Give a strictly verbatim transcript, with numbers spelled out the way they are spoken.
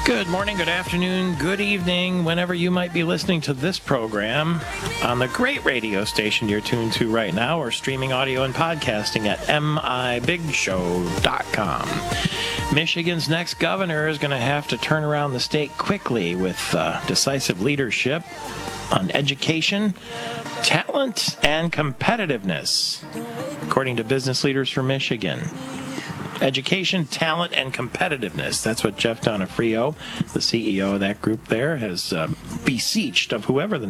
Good morning, good afternoon, good evening, whenever you might be listening to this program on the great radio station you're tuned to right now, or streaming audio and podcasting at M I Big Show dot com. Michigan's next governor is going to have to turn around the state quickly with uh, decisive leadership on education, talent, and competitiveness, according to Business Leaders for Michigan. Education, talent, and competitiveness. That's what Jeff Donofrio, the C E O of that group there, has uh, beseeched of whoever the